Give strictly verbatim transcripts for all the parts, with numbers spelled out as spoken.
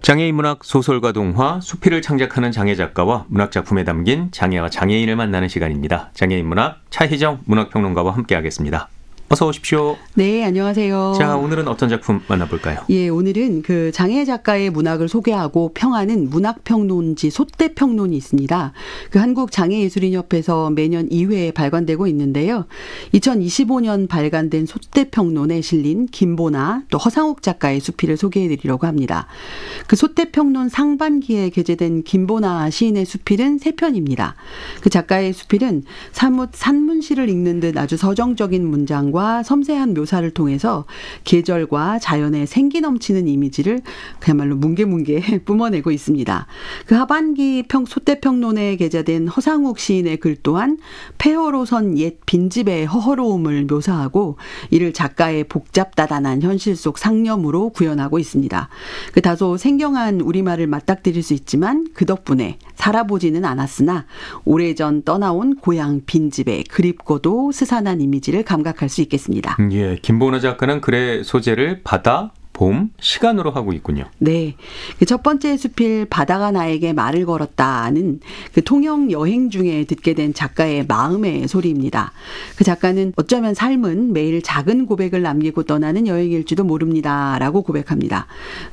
장애인 문학 소설과 동화, 수필을 창작하는 장애 작가와 문학 작품에 담긴 장애와 장애인을 만나는 시간입니다. 장애인 문학 차희정 문학평론가와 함께하겠습니다. 어서 오십시오. 네, 안녕하세요. 자, 오늘은 어떤 작품 만나볼까요? 예, 오늘은 그 장애 작가의 문학을 소개하고 평하는 문학평론지 소떼평론이 있습니다. 그 한국장애예술인협회에서 매년 이 회 발간되고 있는데요. 이천이십오 년 발간된 소떼평론에 실린 김보나 또 허상욱 작가의 수필을 소개해드리려고 합니다. 그 소떼평론 상반기에 게재된 김보나 시인의 수필은 세 편입니다. 그 작가의 수필은 사뭇 산문시를 읽는 듯 아주 서정적인 문장과 섬세한 묘사를 통해서 계절과 자연의 생기 넘치는 이미지를 그야말로 뭉게뭉게 뿜어내고 있습니다. 그 하반기 평, 소떼평론에 게재된 허상욱 시인의 글 또한 폐허로 선 옛 빈집의 허허로움을 묘사하고 이를 작가의 복잡다단한 현실 속 상념으로 구현하고 있습니다. 그 다소 생경한 우리말을 맞닥뜨릴 수 있지만 그 덕분에 살아보지는 않았으나 오래전 떠나온 고향 빈집의 그립고도 스산한 이미지를 감각할 수 있겠습니다. 예, 김보나 작가는 글의 소재를 바다, 봄, 시간으로 하고 있군요. 네. 그 첫 번째 수필 바다가 나에게 말을 걸었다는 그 통영 여행 중에 듣게 된 작가의 마음의 소리입니다. 그 작가는 어쩌면 삶은 매일 작은 고백을 남기고 떠나는 여행일지도 모릅니다. 라고 고백합니다.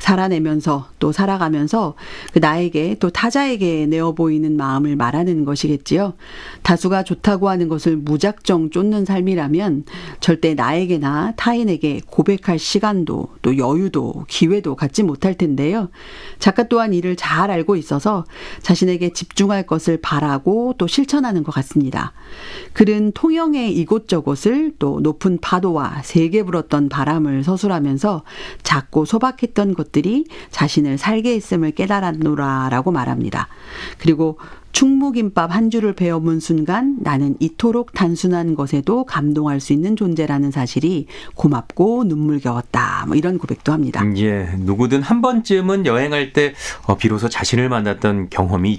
살아내면서 또 살아가면서 그 나에게 또 타자에게 내어 보이는 마음을 말하는 것이겠지요. 다수가 좋다고 하는 것을 무작정 쫓는 삶이라면 절대 나에게나 타인에게 고백할 시간도 또 여유도 기회도 갖지 못할 텐데요. 작가 또한 이를 잘 알고 있어서 자신에게 집중할 것을 바라고 또 실천하는 것 같습니다. 글은 통영의 이곳저곳을 또 높은 파도와 세게 불었던 바람을 서술하면서 작고 소박했던 것들이 자신을 살게 했음을 깨달았노라라고 말합니다. 그리고 충무김밥 한 줄을 베어문 순간 나는 이토록 단순한 것에도 감동할 수 있는 존재라는 사실이 고맙고 눈물겨웠다. 뭐 이런 고백도 합니다. 예, 누구든 한 번쯤은 여행할 때 어, 비로소 자신을 만났던 경험이